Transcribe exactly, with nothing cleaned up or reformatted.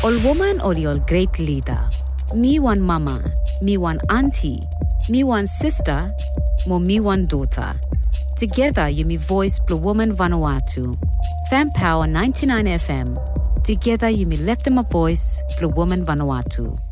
Ol woman ol ol great leader. Me one mama, me one auntie, me one sister, mo me one daughter. Together you me voice Blue Woman Vanuatu. Fan Power ninety-nine F M. Together you me left them a voice Blue Woman Vanuatu.